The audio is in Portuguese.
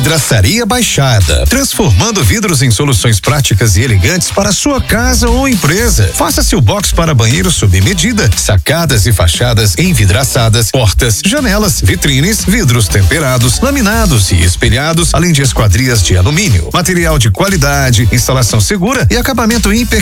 Vidraçaria Baixada, transformando vidros em soluções práticas e elegantes para sua casa ou empresa. Faça seu box para banheiro sob medida, sacadas e fachadas envidraçadas, portas, janelas, vitrines, vidros temperados, laminados e espelhados, além de esquadrias de alumínio. Material de qualidade, instalação segura e acabamento impecável.